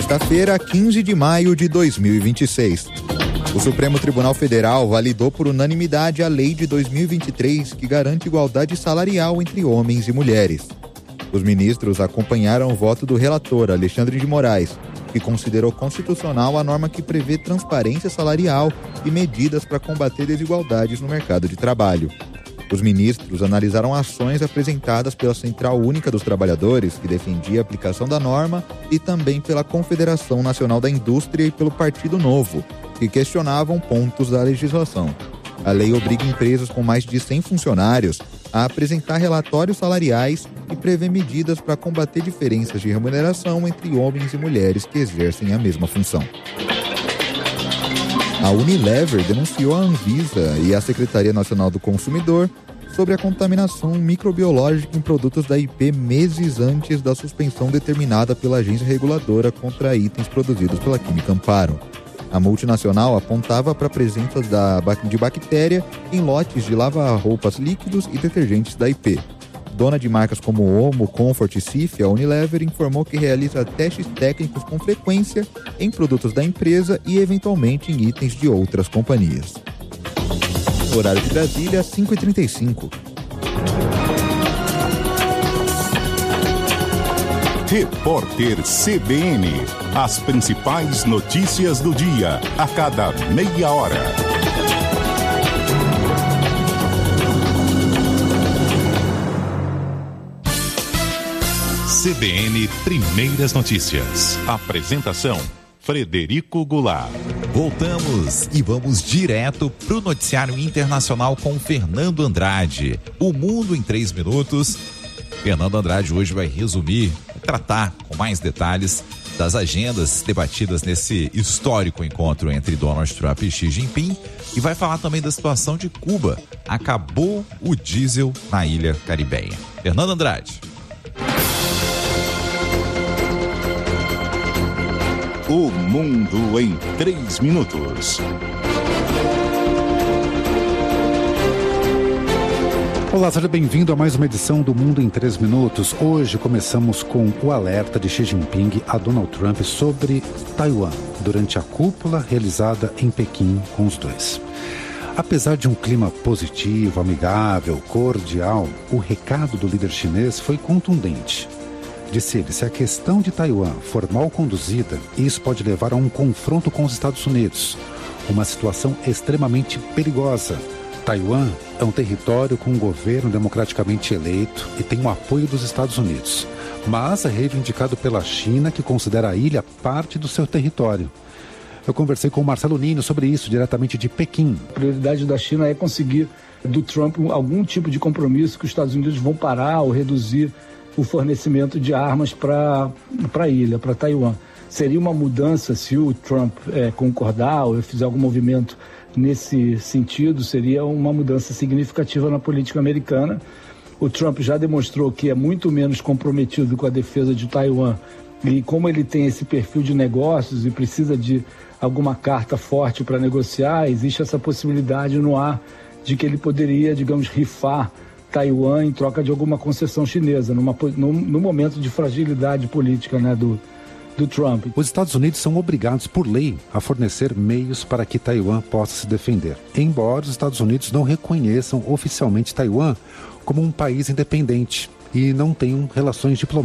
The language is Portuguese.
Sexta-feira, 15 de maio de 2026. O Supremo Tribunal Federal validou por unanimidade a lei de 2023 que garante igualdade salarial entre homens e mulheres. Os ministros acompanharam o voto do relator, Alexandre de Moraes, que considerou constitucional a norma que prevê transparência salarial e medidas para combater desigualdades no mercado de trabalho. Os ministros analisaram ações apresentadas pela Central Única dos Trabalhadores, que defendia a aplicação da norma, e também pela Confederação Nacional da Indústria e pelo Partido Novo, que questionavam pontos da legislação. A lei obriga empresas com mais de 100 funcionários a apresentar relatórios salariais e prevê medidas para combater diferenças de remuneração entre homens e mulheres que exercem a mesma função. A Unilever denunciou a Anvisa e a Secretaria Nacional do Consumidor sobre a contaminação microbiológica em produtos da IP meses antes da suspensão determinada pela agência reguladora contra itens produzidos pela Química Amparo. A multinacional apontava para a presença de bactéria em lotes de lava-roupas líquidos e detergentes da IP. Dona de marcas como Omo, Comfort e Cif, a Unilever informou que realiza testes técnicos com frequência em produtos da empresa e, eventualmente, em itens de outras companhias. Horário de Brasília, 5h35. Repórter CBN. As principais notícias do dia, a cada meia hora. CBN Primeiras Notícias. Apresentação: Frederico Goulart. Voltamos e vamos direto para o noticiário internacional com Fernando Andrade. O Mundo em 3 minutos. Fernando Andrade hoje vai resumir, tratar com mais detalhes das agendas debatidas nesse histórico encontro entre Donald Trump e Xi Jinping e vai falar também da situação de Cuba. Acabou o diesel na ilha caribenha. Fernando Andrade. O Mundo em 3 minutos. Olá, seja bem-vindo a mais uma edição do Mundo em 3 minutos. Hoje começamos com o alerta de Xi Jinping a Donald Trump sobre Taiwan, durante a cúpula realizada em Pequim com os dois. Apesar de um clima positivo, amigável, cordial, o recado do líder chinês foi contundente. Disse ele, se a questão de Taiwan for mal conduzida, isso pode levar a um confronto com os Estados Unidos, uma situação extremamente perigosa. Taiwan é um território com um governo democraticamente eleito e tem o apoio dos Estados Unidos, mas é reivindicado pela China, que considera a ilha parte do seu território. Eu conversei com o Marcelo Nino sobre isso, diretamente de Pequim. A prioridade da China é conseguir do Trump algum tipo de compromisso que os Estados Unidos vão parar ou reduzir o fornecimento de armas para a ilha, para Taiwan. Seria uma mudança se o Trump concordar ou fizer algum movimento nesse sentido, seria uma mudança significativa na política americana. O Trump já demonstrou que é muito menos comprometido com a defesa de Taiwan e como ele tem esse perfil de negócios e precisa de alguma carta forte para negociar, existe essa possibilidade no ar de que ele poderia, digamos, rifar Taiwan em troca de alguma concessão chinesa, no momento de fragilidade política, né, do Trump. Os Estados Unidos são obrigados por lei a fornecer meios para que Taiwan possa se defender, embora os Estados Unidos não reconheçam oficialmente Taiwan como um país independente e não tenham relações diplomáticas